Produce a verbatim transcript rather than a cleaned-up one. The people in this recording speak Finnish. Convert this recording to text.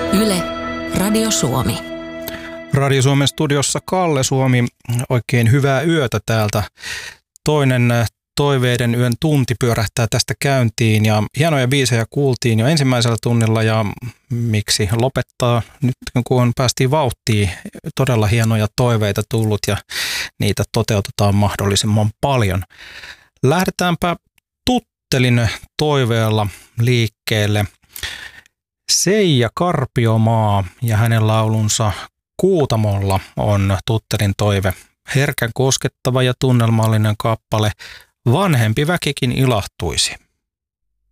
Yle, Radio Suomi. Radio Suomen studiossa Kalle Suomi. Oikein hyvää yötä täältä. Toinen toiveiden yön tunti pyörähtää tästä käyntiin ja hienoja biisejä kuultiin jo ensimmäisellä tunnilla ja miksi lopettaa nyt kun päästiin vauhtiin. Todella hienoja toiveita tullut ja niitä toteutetaan mahdollisimman paljon. Lähdetäänpä Tuttelin toiveella liikkeelle. Seija Karpiomaa ja hänen laulunsa Kuutamolla on Tuttelin toive. Herkän koskettava ja tunnelmallinen kappale. Vanhempi väkikin ilahtuisi.